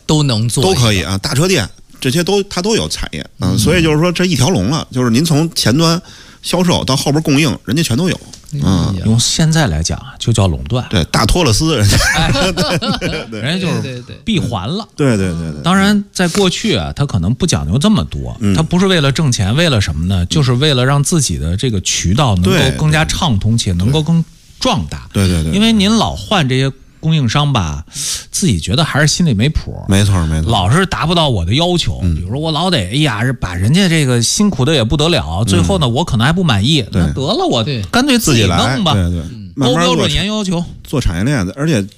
都能做， 都可以啊，大车店这些它都有产业，所以就是说这一条龙了，就是您从前端销售到后边供应，人家全都有。 用现在来讲就叫垄断， 对，大托勒斯人家， 人家就是闭环了。 对。 当然，在过去啊，他可能不讲究这么多，他不是为了挣钱，为了什么呢？就是为了让自己的这个渠道能够更加畅通，且能够更壮大。 对。 因为您老换这些供应商吧，自己觉得还是心里没谱。 没错， 老是达不到我的要求。比如说我老得把人家这个辛苦的也不得了，最后呢我可能还不满意，那得了，我干脆自己弄吧。 对， 高标准严要求， 做产业链的，而且